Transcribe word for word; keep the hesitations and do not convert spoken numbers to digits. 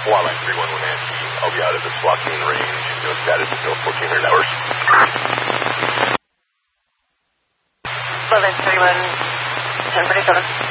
Wildlife three one one Nancy, I'll be out at the SWAT team range, doing status until fourteen hundred hours. Wildlife three one, ten forty-seven.